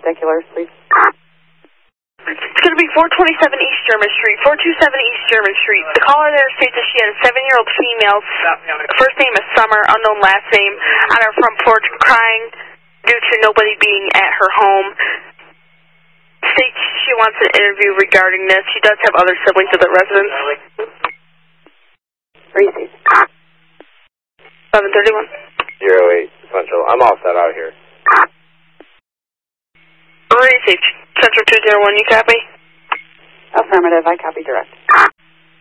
particulars, please. It's going to be 427 East German Street, 427 East German Street. The caller there states that she had a 7-year-old female, first name is Summer, unknown last name, on her front porch crying due to nobody being at her home. States she wants an interview regarding this. She does have other siblings at the residence. Receive. 1131. 08 Central. I'm all set out here. Received. Central 201, you copy? Affirmative, I copy direct.